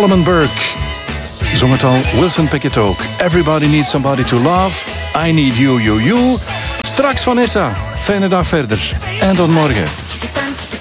Solomon Burke. Zong het al Wilson Pickett ook. Everybody needs somebody to love. I need you, you, you. Straks Vanessa. Fijne dag verder. En tot morgen.